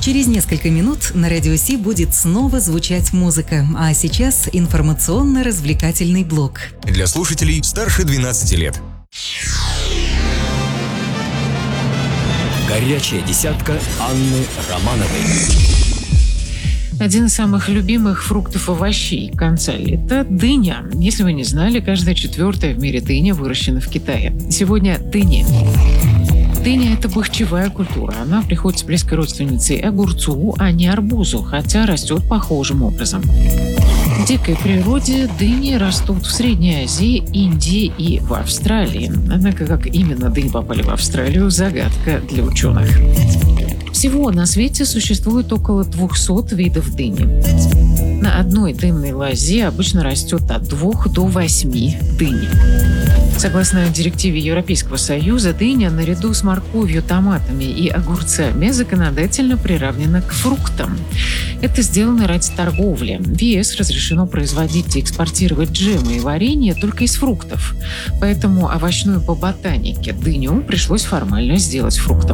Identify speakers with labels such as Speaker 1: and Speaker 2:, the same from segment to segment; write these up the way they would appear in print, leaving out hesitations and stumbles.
Speaker 1: Через несколько минут на Радио Си будет снова звучать музыка, а сейчас информационно-развлекательный блок.
Speaker 2: Для слушателей старше 12 лет.
Speaker 3: Горячая десятка Анны Романовой.
Speaker 4: Один из самых любимых фруктов и овощей конца лета – дыня. Если вы не знали, каждая четвертая в мире дыня выращена в Китае. Сегодня дыни. Дыня – это бахчевая культура. Она приходится близкой родственницей огурцу, а не арбузу, хотя растет похожим образом. В дикой природе дыни растут в Средней Азии, Индии и в Австралии. Однако, как именно дыни попали в Австралию – загадка для ученых. Всего на свете существует около 200 видов дыни. На одной дынной лозе обычно растет от 2 до 8 дынь. Согласно директиве Европейского Союза, дыня наряду с морковью, томатами и огурцами законодательно приравнена к фруктам. Это сделано ради торговли. В ЕС разрешено производить и экспортировать джемы и варенье только из фруктов. Поэтому овощную по ботанике дыню пришлось формально сделать фруктом.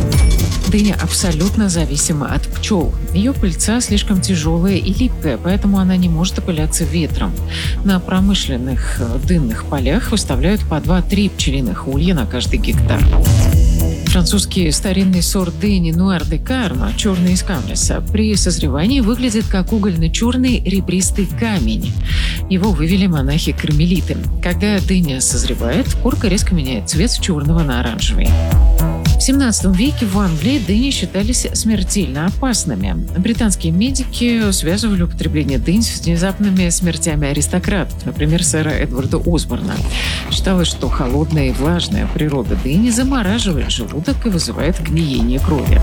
Speaker 4: Дыня абсолютно зависима от пчел. Ее пыльца слишком тяжелая и липкая, поэтому она не может опыляться ветром. На промышленных дынных полях выставляют по 2-3 пчелиных улья на каждый гектар. Французский старинный сорт дыни Нуар де Карма, черный из камлеса, при созревании выглядит как угольно-черный ребристый камень. Его вывели монахи-кармелиты. Когда дыня созревает, корка резко меняет цвет с черного на оранжевый. В 17 веке в Англии дыни считались смертельно опасными. Британские медики связывали употребление дынь с внезапными смертями аристократов, например, сэра Эдварда Осборна. Считалось, что холодная и влажная природа дыни замораживает желудок и вызывает гниение крови.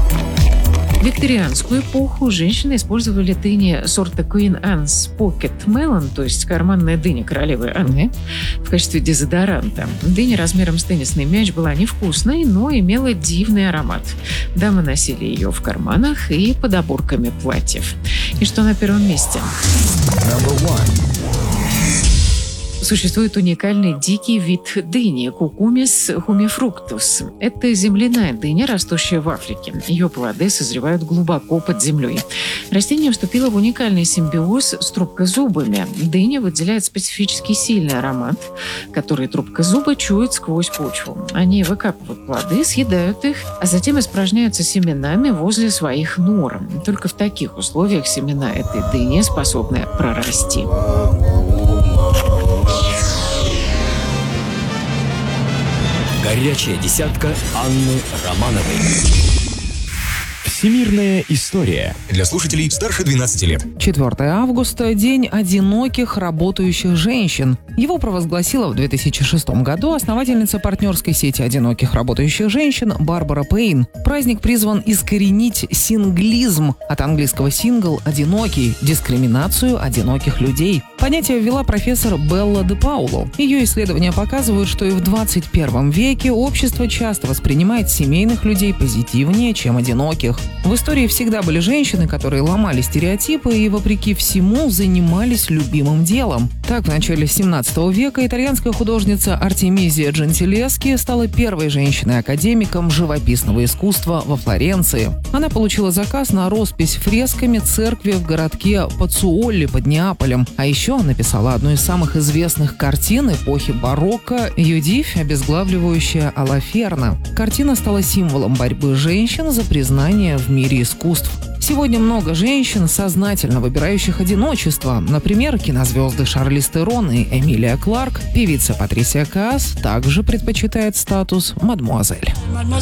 Speaker 4: В викторианскую эпоху женщины использовали дыни сорта Queen Anne's Pocket Melon, то есть карманная дыня королевы Анны, в качестве дезодоранта. Дыня размером с теннисный мяч была невкусной, но имела дивный аромат. Дамы носили ее в карманах и под оборками платьев. И что на первом месте? Существует уникальный дикий вид дыни – Cucumis humifructus. Это земляная дыня, растущая в Африке. Ее плоды созревают глубоко под землей. Растение вступило в уникальный симбиоз с трубкозубами. Дыня выделяет специфический сильный аромат, который трубкозубы чуют сквозь почву. Они выкапывают плоды, съедают их, а затем испражняются семенами возле своих нор. Только в таких условиях семена этой дыни способны прорасти.
Speaker 3: Горячая десятка Анны Романовой.
Speaker 2: Всемирная история. Для слушателей старше 12 лет.
Speaker 5: 4 августа – День одиноких работающих женщин. Его провозгласила в 2006 году основательница партнерской сети одиноких работающих женщин Барбара Пейн. Праздник призван искоренить синглизм, от английского «сингл» – «одинокий», дискриминацию одиноких людей. Понятие ввела профессор Белла де Пауло. Ее исследования показывают, что и в 21 веке общество часто воспринимает семейных людей позитивнее, чем одиноких. В истории всегда были женщины, которые ломали стереотипы и, вопреки всему, занимались любимым делом. Так, в начале 17 века итальянская художница Артемизия Джентилески стала первой женщиной-академиком живописного искусства во Флоренции. Она получила заказ на роспись фресками церкви в городке Пацуолли под Неаполем, а еще написала одну из самых известных картин эпохи барокко «Юдифь, обезглавливающая Алаферна». Картина стала символом борьбы женщин за признание в мире искусств. Сегодня много женщин, сознательно выбирающих одиночество. Например, кинозвезды Шарлиз Терон и Эмилия Кларк, певица Патрисия Каас также предпочитает статус мадмуазель.